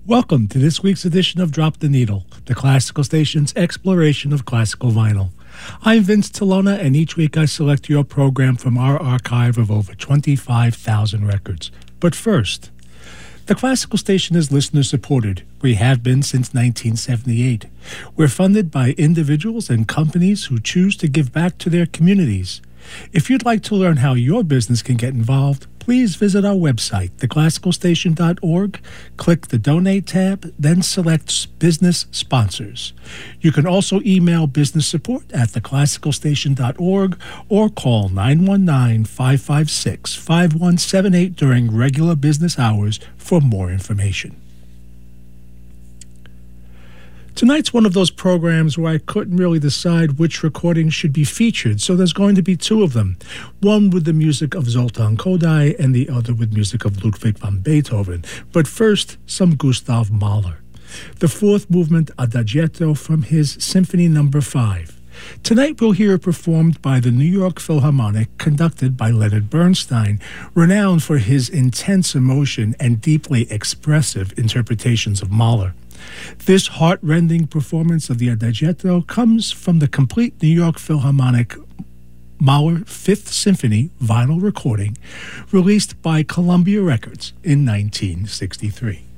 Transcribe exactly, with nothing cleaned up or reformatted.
Welcome to this week's edition of Drop the Needle, the Classical Station's exploration of classical vinyl. I'm Vince Tillona, and each week I select your program from our archive of over twenty-five thousand records. But first, the Classical Station is listener-supported. We have been since nineteen seventy-eight. We're funded by individuals and companies who choose to give back to their communities. If you'd like to learn how your business can get involved, please visit our website, the classical station dot org, click the Donate tab, then select Business Sponsors. You can also email business support at the classical station dot org or call nine one nine, five five six, five one seven eight during regular business hours for more information. Tonight's one of those programs where I couldn't really decide which recordings should be featured, so there's going to be two of them, one with the music of Zoltan Kodály and the other with music of Ludwig van Beethoven. But first, some Gustav Mahler. The fourth movement, Adagietto, from his Symphony Number five. Tonight we'll hear it performed by the New York Philharmonic, conducted by Leonard Bernstein, renowned for his intense emotion and deeply expressive interpretations of Mahler. This heart-rending performance of the Adagietto comes from the complete New York Philharmonic Mahler Fifth Symphony vinyl recording released by Columbia Records in nineteen sixty-three.